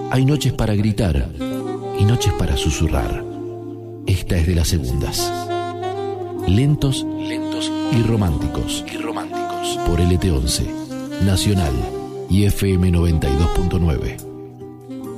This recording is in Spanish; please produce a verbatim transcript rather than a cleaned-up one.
Hay noches para gritar y noches para susurrar. Esta es de las segundas. Lentos, lentos y románticos. Y románticos. Por L T once, Nacional y F M noventa y dos punto nueve.